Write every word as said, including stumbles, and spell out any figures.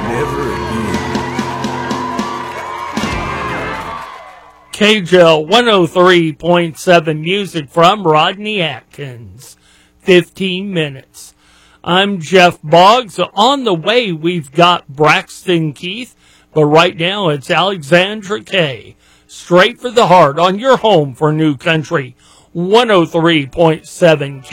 Never again. K J L one oh three point seven music from Rodney Atkins. fifteen minutes. I'm Jeff Boggs. On the way, we've got Braxton Keith, but right now it's Alexandra Kay. Straight for the heart on your home for New Country. one oh three point seven